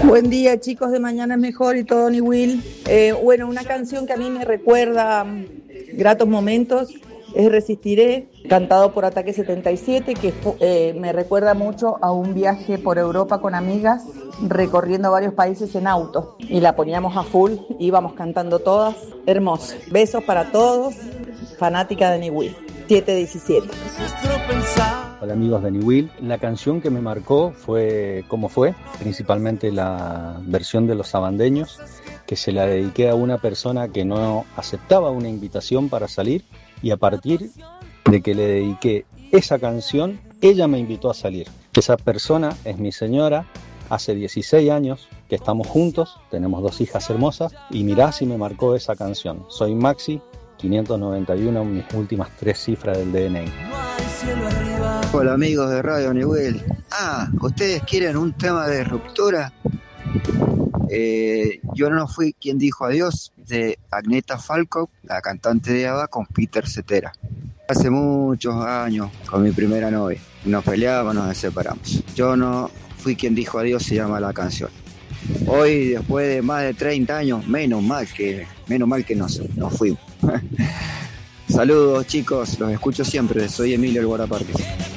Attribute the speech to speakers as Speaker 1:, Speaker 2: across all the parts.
Speaker 1: Buen día, chicos de Mañana es Mejor y todo, ni Will. Bueno, una canción que a mí me recuerda gratos momentos es Resistiré, cantado por Ataque 77, que me recuerda mucho a un viaje por Europa con amigas, recorriendo varios países en auto. Y la poníamos a full, íbamos cantando todas. Hermoso. Besos para todos. Fanática de Ni Will. 717.
Speaker 2: Hola amigos de New Will. La canción que me marcó fue Cómo fue, principalmente la versión de Los Sabandeños, que se la dediqué a una persona que no aceptaba una invitación para salir, y a partir de que le dediqué esa canción, ella me invitó a salir. Esa persona es mi señora, hace 16 años que estamos juntos, tenemos 2 hijas hermosas, y mirá si me marcó esa canción. Soy Maxi, 591, mis últimas 3 cifras del DNI.
Speaker 3: Hola amigos de Radio Nivel. ¿Ustedes quieren un tema de ruptura? Yo no fui quien dijo adiós, de Agneta Falco, la cantante de ABBA, con Peter Cetera. Hace muchos años, con mi primera novia, nos peleábamos, nos separamos. Yo no fui quien dijo adiós, se llama la canción. Hoy, después de más de 30 años, menos mal que nos fuimos. Saludos chicos, los escucho siempre, soy Emilio El Guaraparque.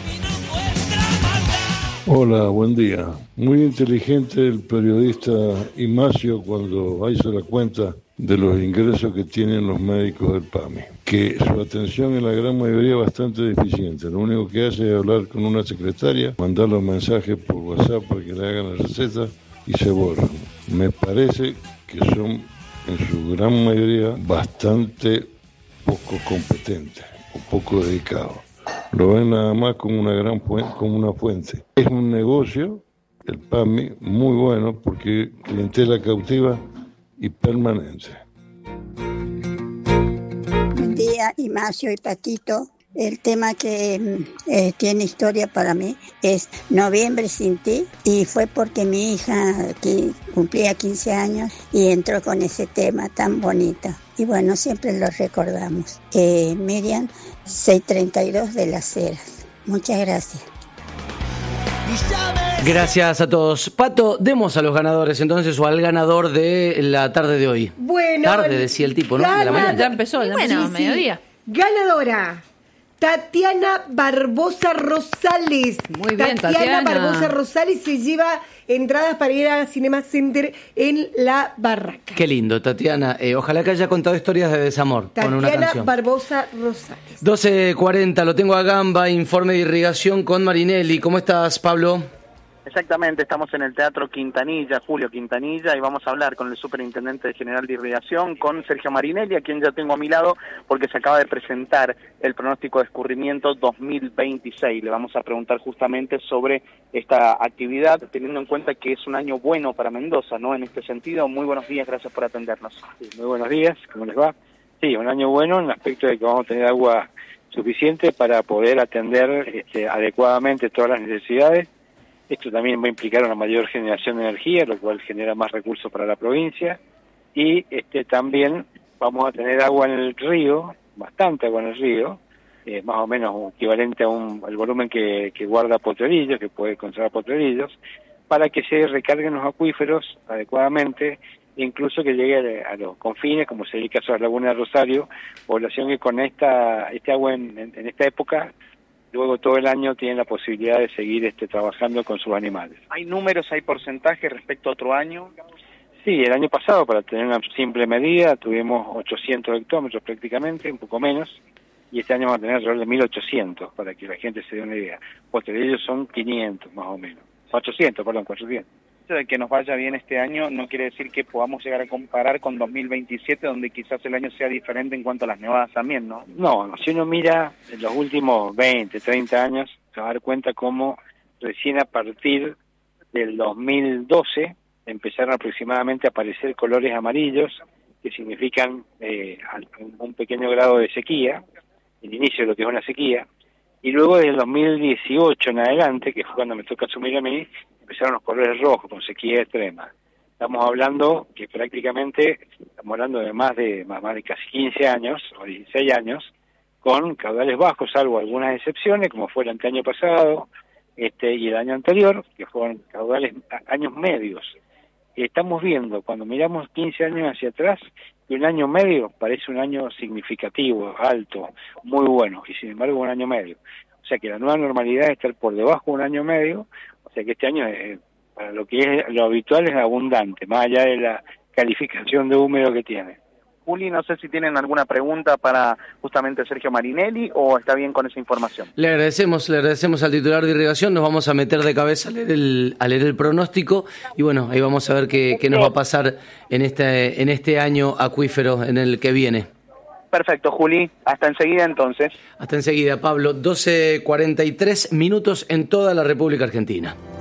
Speaker 4: Hola, buen día. Muy inteligente el periodista Ignacio cuando hizo la cuenta de los ingresos que tienen los médicos del PAMI, que su atención en la gran mayoría es bastante deficiente. Lo único que hace es hablar con una secretaria, mandar los mensajes por WhatsApp para que le hagan la receta y se borran. Me parece que son en su gran mayoría bastante poco competentes o poco dedicados. Lo ven nada más como una fuente. Es un negocio, el PAMI, muy bueno porque clientela cautiva y permanente.
Speaker 5: Buen día, Ignacio y Patito. El tema que tiene historia para mí es Noviembre sin ti, y fue porque mi hija que cumplía 15 años y entró con ese tema tan bonito. Y bueno, siempre lo recordamos. Miriam, 632 de Las Heras. Muchas gracias.
Speaker 6: Gracias a todos. Pato, demos a los ganadores entonces, o al ganador de la tarde de hoy.
Speaker 7: Bueno.
Speaker 6: Tarde, decía el tipo, ¿no? De la mañana.
Speaker 8: Ya empezó,
Speaker 7: Bueno,
Speaker 8: mediodía.
Speaker 7: Ganadora. Tatiana Barbosa Rosales.
Speaker 8: Muy bien,
Speaker 7: Tatiana Barbosa Rosales se lleva entradas para ir a Cinema Center en La Barraca.
Speaker 6: Qué lindo, Tatiana. Ojalá que haya contado historias de desamor con una
Speaker 7: Tatiana
Speaker 6: canción.
Speaker 7: Barbosa Rosales.
Speaker 6: 12:40, lo tengo a Gamba, informe de irrigación con Marinelli. ¿Cómo estás, Pablo?
Speaker 9: Exactamente, estamos en el Teatro Quintanilla, Julio Quintanilla, y vamos a hablar con el Superintendente General de Irrigación, con Sergio Marinelli, a quien ya tengo a mi lado, porque se acaba de presentar el pronóstico de escurrimiento 2026. Le vamos a preguntar justamente sobre esta actividad, teniendo en cuenta que es un año bueno para Mendoza, ¿no? En este sentido, muy buenos días, gracias por atendernos.
Speaker 10: Sí, muy buenos días, ¿cómo les va? Sí, un año bueno en el aspecto de que vamos a tener agua suficiente para poder atender adecuadamente todas las necesidades. Esto también va a implicar una mayor generación de energía, lo cual genera más recursos para la provincia, y también vamos a tener agua en el río, bastante agua en el río, más o menos equivalente a el volumen que guarda Potrerillos, que puede conservar Potrerillos, para que se recarguen los acuíferos adecuadamente, incluso que llegue a los confines, como sería el caso de la Laguna de Rosario, población que con este agua en esta época, luego todo el año tienen la posibilidad de seguir trabajando con sus animales.
Speaker 9: ¿Hay números, hay porcentajes respecto a otro año?
Speaker 10: Sí, el año pasado, para tener una simple medida, tuvimos 800 hectómetros prácticamente, un poco menos, y este año vamos a tener alrededor de 1.800, para que la gente se dé una idea. Porque de ellos son 500 más o menos. 400.
Speaker 9: De que nos vaya bien este año no quiere decir que podamos llegar a comparar con 2027, donde quizás el año sea diferente en cuanto a las nevadas también, ¿no?
Speaker 10: No, si uno mira en los últimos 20, 30 años, se va a dar cuenta cómo recién a partir del 2012 empezaron aproximadamente a aparecer colores amarillos, que significan un pequeño grado de sequía, el inicio de lo que es una sequía, y luego del 2018 en adelante, que fue cuando me toca asumir a mí, empezaron los colores rojos con sequía extrema. Estamos hablando que prácticamente, de más de casi 15 años o 16 años, con caudales bajos, salvo algunas excepciones, como fue el año pasado y el año anterior, que fueron caudales años medios. estamos viendo, cuando miramos 15 años hacia atrás, que un año medio parece un año significativo, alto, muy bueno, y sin embargo un año medio. O sea que la nueva normalidad es estar por debajo de un año medio, o sea que este año, para lo que es lo habitual, es abundante, más allá de la calificación de húmedo que tiene.
Speaker 9: Juli, no sé si tienen alguna pregunta para justamente Sergio Marinelli o está bien con esa información.
Speaker 6: Le agradecemos al titular de Irrigación, nos vamos a meter de cabeza a leer el pronóstico y bueno, ahí vamos a ver qué nos va a pasar en este año acuífero en el que viene.
Speaker 9: Perfecto, Juli. Hasta enseguida entonces.
Speaker 6: Hasta enseguida, Pablo. 12:43 minutos en toda la República Argentina.